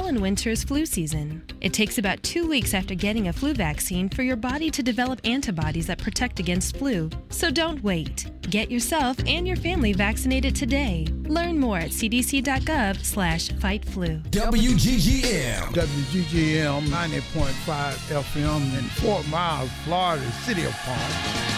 fall and winter's flu season. It takes about 2 weeks after getting a flu vaccine for your body to develop antibodies that protect against flu. So don't wait. Get yourself and your family vaccinated today. Learn more at cdc.gov/fightflu. WGGM. WGGM 90.5 FM in Fort Myers, Florida, City of Palm.